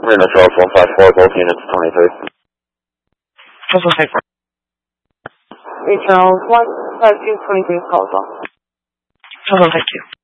Marina Charles 154, both units 23. Charles 154. Hey, Charles 152, 23, call as well. Charles 152.